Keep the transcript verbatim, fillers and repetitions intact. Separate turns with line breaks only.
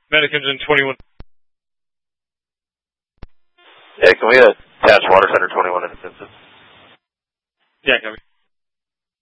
Medic engine twenty-one.
Yeah, can we attach water center twenty-one in the census?
Yeah, copy.